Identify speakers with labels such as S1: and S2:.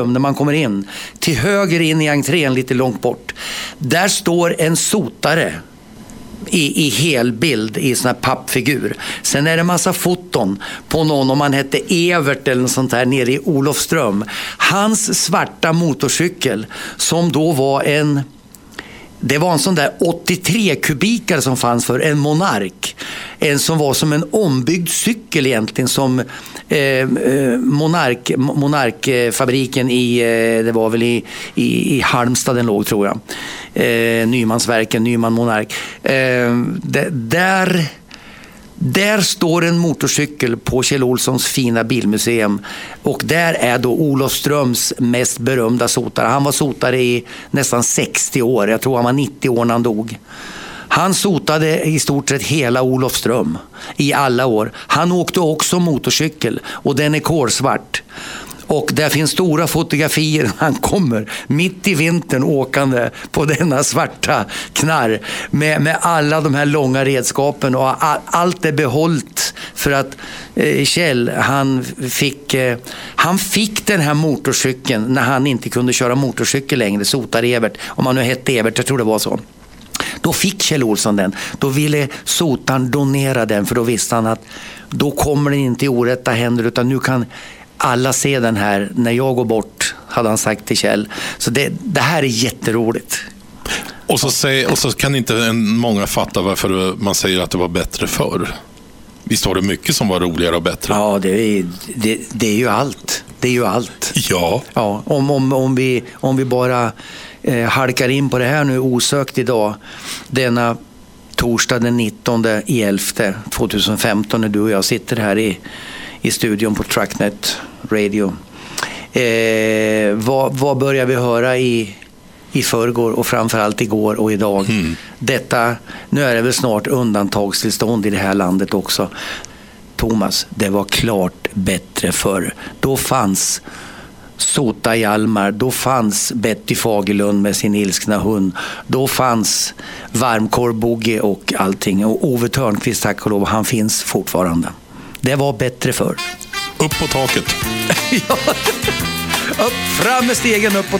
S1: När man kommer in, till höger in i entrén lite långt bort, där står en sotare i helbild i sån här pappfigur. Sen är det massa foton på någon, om han hette Evert eller något sånt här, nere i Olofström. Hans svarta motorcykel, som då var en sån där 83 kubikare som fanns för en Monark. En som var som en ombyggd cykel egentligen, som Monarkfabriken det var väl i Halmstad den låg, tror jag. Nymansverken, Nyman Monark. Där står en motorcykel på Kjell Olssons fina bilmuseum, och där är då Olofströms mest berömda sotare. Han var sotare i nästan 60 år. Jag tror han var 90 år när han dog. Han sotade i stort sett hela Olofström i alla år. Han åkte också motorcykel, och den är kolsvart. Och där finns stora fotografier när han kommer mitt i vintern åkande på denna svarta knarr med alla de här långa redskapen, och allt är behållt för att Kjell, han fick den här motorcykeln när han inte kunde köra motorcykel längre, sotar Evert, om han nu hette Evert, jag tror det var så. Då fick Kjell Olsson den. Då ville sotaren donera den, för då visste han att då kommer den inte i orätta händer, utan nu kan alla se den här när jag går bort, hade han sagt till Kjell. Så det här är jätteroligt.
S2: Och så kan inte många fatta varför man säger att det var bättre förr. Visst var det mycket som var roligare och bättre?
S1: Ja, det är ju allt. Det är ju allt.
S2: Ja.
S1: Ja, om vi bara halkar in på det här nu osökt idag, denna torsdag den 19/11 2015, när du och jag sitter här i studion på Trucknet Radio. Vad börjar vi höra i förrgår, och framförallt igår och idag? Nu är det väl snart undantagstillstånd i det här landet också. Thomas, det var klart bättre förr. Då fanns Sota Hjalmar, då fanns Betty Fagerlund med sin ilskna hund, då fanns Varmkorv Bogge och allting, och Ove Törnqvist, tack och lov, han finns fortfarande. Det var bättre förr.
S2: Upp på taket.
S1: Ja. Fram med stegen, upp på